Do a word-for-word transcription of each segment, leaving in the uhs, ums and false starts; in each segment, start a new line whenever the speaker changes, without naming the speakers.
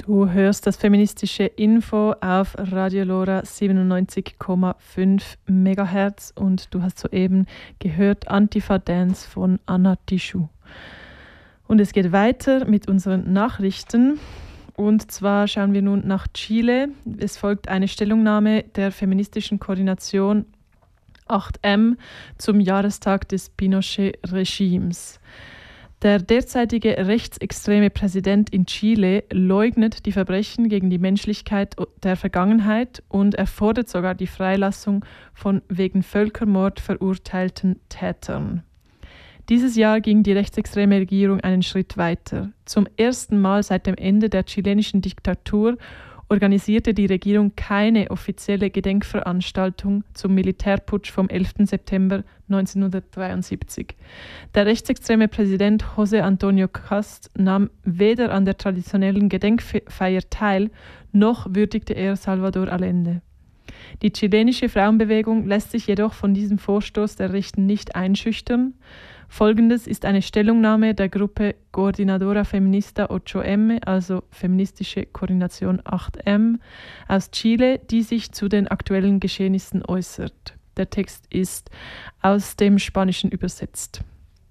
Du hörst das feministische Info auf Radio Lora siebenundneunzig Komma fünf Megahertz und du hast soeben gehört Antifa Dance von Anna Tijoux. Und es geht weiter mit unseren Nachrichten. Und zwar schauen wir nun nach Chile. Es folgt eine Stellungnahme der feministischen Koordination acht M zum Jahrestag des Pinochet-Regimes. Der derzeitige rechtsextreme Präsident in Chile leugnet die Verbrechen gegen die Menschlichkeit der Vergangenheit und er fordert sogar die Freilassung von wegen Völkermord verurteilten Tätern. Dieses Jahr ging die rechtsextreme Regierung einen Schritt weiter. Zum ersten Mal seit dem Ende der chilenischen Diktatur organisierte die Regierung keine offizielle Gedenkveranstaltung zum Militärputsch vom elften September neunzehnhundertdreiundsiebzig. Der rechtsextreme Präsident José Antonio Cast nahm weder an der traditionellen Gedenkfeier teil, noch würdigte er Salvador Allende. Die chilenische Frauenbewegung lässt sich jedoch von diesem Vorstoß der Rechten nicht einschüchtern. Folgendes ist eine Stellungnahme der Gruppe Coordinadora Feminista acht M, also Feministische Koordination acht M, aus Chile, die sich zu den aktuellen Geschehnissen äußert. Der Text ist aus dem Spanischen übersetzt.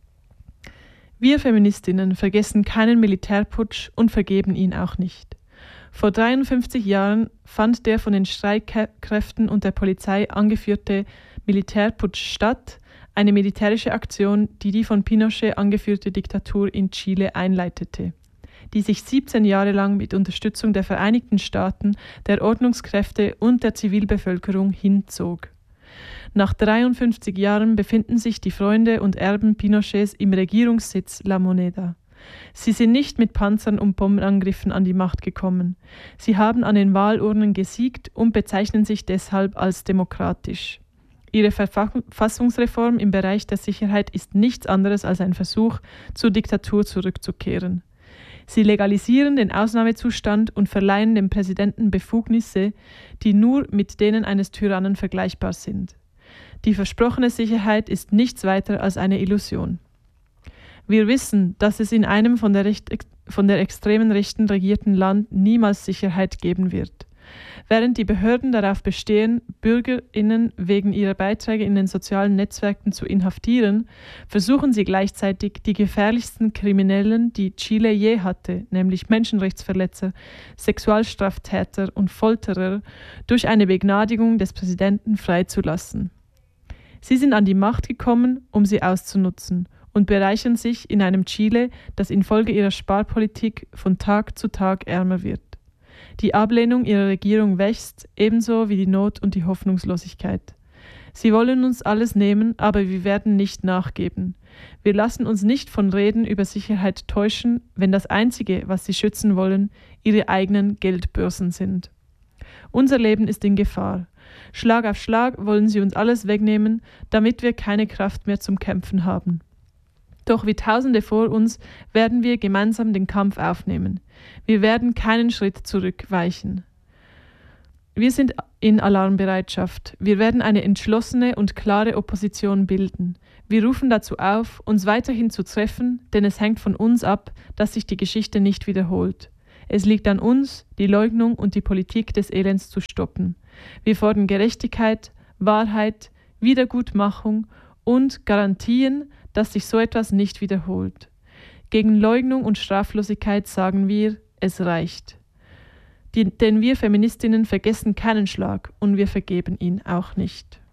Wir Feministinnen vergessen keinen Militärputsch und vergeben ihn auch nicht. Vor dreiundfünfzig Jahren fand der von den Streitkräften und der Polizei angeführte Militärputsch statt, eine militärische Aktion, die die von Pinochet angeführte Diktatur in Chile einleitete, die sich siebzehn Jahre lang mit Unterstützung der Vereinigten Staaten, der Ordnungskräfte und der Zivilbevölkerung hinzog. Nach dreiundfünfzig Jahren befinden sich die Freunde und Erben Pinochets im Regierungssitz La Moneda. Sie sind nicht mit Panzern und Bombenangriffen an die Macht gekommen. Sie haben an den Wahlurnen gesiegt und bezeichnen sich deshalb als demokratisch. Ihre Verfassungsreform im Bereich der Sicherheit ist nichts anderes als ein Versuch, zur Diktatur zurückzukehren. Sie legalisieren den Ausnahmezustand und verleihen dem Präsidenten Befugnisse, die nur mit denen eines Tyrannen vergleichbar sind. Die versprochene Sicherheit ist nichts weiter als eine Illusion. Wir wissen, dass es in einem von der, Recht, von der extremen Rechten regierten Land niemals Sicherheit geben wird. Während die Behörden darauf bestehen, BürgerInnen wegen ihrer Beiträge in den sozialen Netzwerken zu inhaftieren, versuchen sie gleichzeitig, die gefährlichsten Kriminellen, die Chile je hatte, nämlich Menschenrechtsverletzer, Sexualstraftäter und Folterer, durch eine Begnadigung des Präsidenten freizulassen. Sie sind an die Macht gekommen, um sie auszunutzen und bereichern sich in einem Chile, das infolge ihrer Sparpolitik von Tag zu Tag ärmer wird. Die Ablehnung ihrer Regierung wächst, ebenso wie die Not und die Hoffnungslosigkeit. Sie wollen uns alles nehmen, aber wir werden nicht nachgeben. Wir lassen uns nicht von Reden über Sicherheit täuschen, wenn das Einzige, was sie schützen wollen, ihre eigenen Geldbörsen sind. Unser Leben ist in Gefahr. Schlag auf Schlag wollen sie uns alles wegnehmen, damit wir keine Kraft mehr zum Kämpfen haben. Doch wie Tausende vor uns werden wir gemeinsam den Kampf aufnehmen. Wir werden keinen Schritt zurückweichen. Wir sind in Alarmbereitschaft. Wir werden eine entschlossene und klare Opposition bilden. Wir rufen dazu auf, uns weiterhin zu treffen, denn es hängt von uns ab, dass sich die Geschichte nicht wiederholt. Es liegt an uns, die Leugnung und die Politik des Elends zu stoppen. Wir fordern Gerechtigkeit, Wahrheit, Wiedergutmachung und Garantien, dass sich so etwas nicht wiederholt. Gegen Leugnung und Straflosigkeit sagen wir, es reicht. Die, denn wir Feministinnen vergessen keinen Schlag und wir vergeben ihn auch nicht.